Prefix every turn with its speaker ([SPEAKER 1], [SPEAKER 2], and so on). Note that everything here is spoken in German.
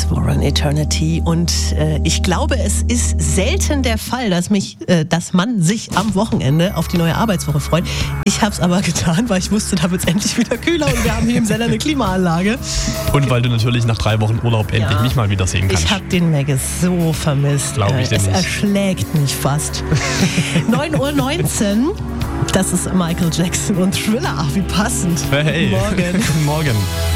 [SPEAKER 1] For an Eternity. Und ich glaube, es ist selten der Fall, dass man sich am Wochenende auf die neue Arbeitswoche freut. Ich habe es aber getan, weil ich wusste, da wird es endlich wieder kühler und wir haben hier im Sender eine Klimaanlage.
[SPEAKER 2] Und weil du natürlich nach 3 Wochen Urlaub endlich mich mal wiedersehen kannst.
[SPEAKER 1] Ich habe den Maggie so vermisst.
[SPEAKER 2] Glaube ich dir nicht.
[SPEAKER 1] Es erschlägt mich fast. 9:19 Uhr. Das ist Michael Jackson und Thriller. Ach, wie passend.
[SPEAKER 2] Hey.
[SPEAKER 1] Morgen.
[SPEAKER 2] Morgen.